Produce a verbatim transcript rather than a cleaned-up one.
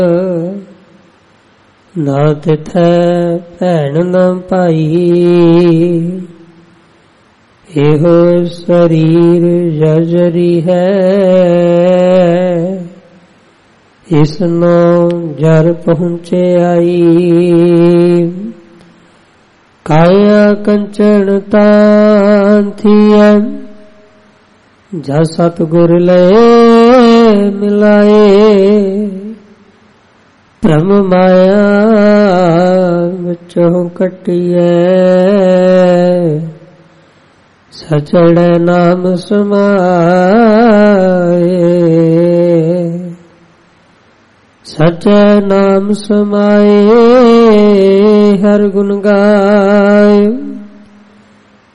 ਨਾ ਤਿਥੈ ਭੈਣ ਨਾ ਭਾਈ, ਇਹੋ ਸਰੀਰ ਜਰਜਰੀ ਹੈ, ਇਸਨੂੰ ਜਰ ਪਹੁੰਚੇ ਆਈ। ਕਾਇਆ ਕੰਚਨ ਤਾਨ ਥੀਐ, ਜਾ ਸਤਿਗੁਰ ਲਏ ਮਿਲਾਏ। ਭ੍ਰਮ ਮਾਇਆ ਵਿੱਚੋਂ ਕੱਟੀਐ, ਸਚੜੈ ਨਾਮ ਸਮਾਏ। ਸਚੈ ਨਾਮ ਸਮਾਏ, ਹਰ ਗੁਣ ਗਾਏ।